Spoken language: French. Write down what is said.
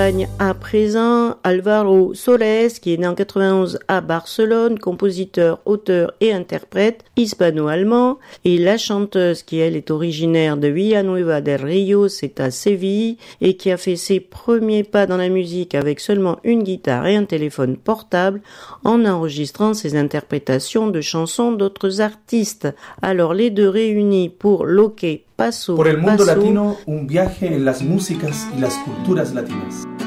m'accompagne à présent Álvaro Soles, qui est né en 91 à Barcelone, compositeur, auteur et interprète hispano-allemand, et la chanteuse qui elle est originaire de Villanueva del Río, c'est à Séville, et qui a fait ses premiers pas dans la musique avec seulement une guitare et un téléphone portable en enregistrant ses interprétations de chansons d'autres artistes. Alors les deux réunis pour Lo que Paso Por el mundo Paso. latino, un viaje en las músicas y las culturas latinas.